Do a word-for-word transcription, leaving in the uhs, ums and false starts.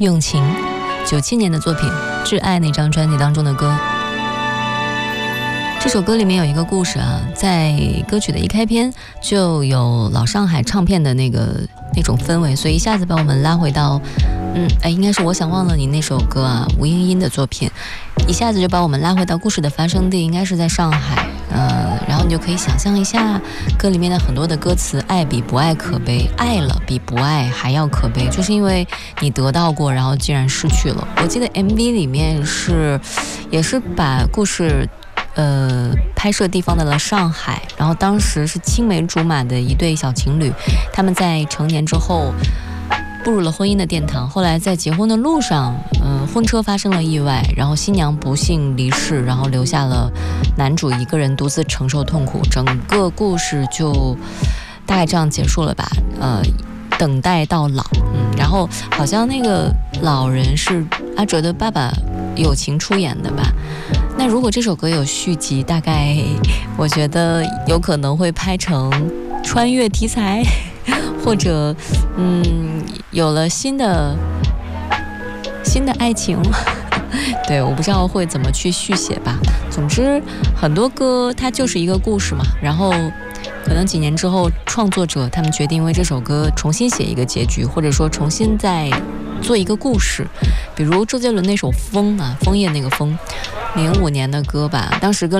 用情，九七年的作品《挚爱》那张专辑当中的歌。这首歌里面有一个故事啊，在歌曲的一开篇就有老上海唱片的那个那种氛围，所以一下子把我们拉回到嗯，哎，应该是我想忘了你那首歌啊，吴英英的作品，一下子就把我们拉回到故事的发生地，应该是在上海。呃，然后你就可以想象一下歌里面的很多的歌词，爱比不爱可悲，爱了比不爱还要可悲，就是因为你得到过，然后竟然失去了。我记得 M V 里面是也是把故事呃拍摄地放在了上海，然后当时是青梅竹马的一对小情侣，他们在成年之后步入了婚姻的殿堂，后来在结婚的路上，嗯、呃，婚车发生了意外，然后新娘不幸离世，然后留下了男主一个人独自承受痛苦，整个故事就大概这样结束了吧。呃，等待到老，嗯，然后好像那个老人是阿哲的爸爸友情出演的吧。那如果这首歌有续集，大概我觉得有可能会拍成穿越题材。或者嗯有了新的新的爱情对，我不知道会怎么去续写吧。总之很多歌它就是一个故事嘛，然后可能几年之后创作者他们决定为这首歌重新写一个结局，或者说重新再做一个故事。比如周杰伦那首风啊，枫叶那个风，零五年的歌吧，当时跟